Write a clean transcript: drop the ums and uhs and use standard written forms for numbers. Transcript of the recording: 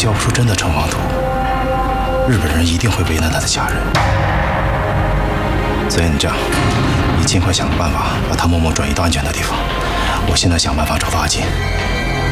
交不出真的城隍图，日本人一定会为难他的家人。所以你这样，你尽快想个办法，把他默默转移到安全的地方。我现在想办法找到阿金。